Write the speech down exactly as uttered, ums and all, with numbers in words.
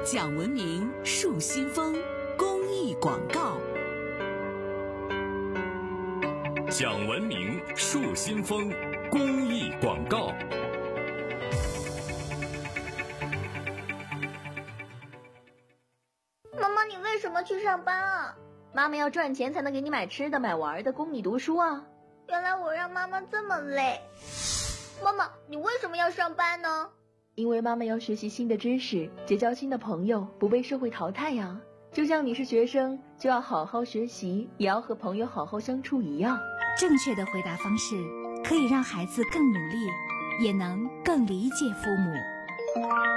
讲文明树新风公益广告。 讲文明树新风公益广告。 妈妈，你为什么去上班啊？ 妈妈要赚钱才能给你买吃的买玩的，供你读书啊。 原来我让妈妈这么累。妈妈，你为什么要上班呢？ 因为妈妈要学习新的知识，结交新的朋友，不被社会淘汰呀。就像你是学生，就要好好学习，也要和朋友好好相处一样。 正确的回答方式可以让孩子更努力，也能更理解父母。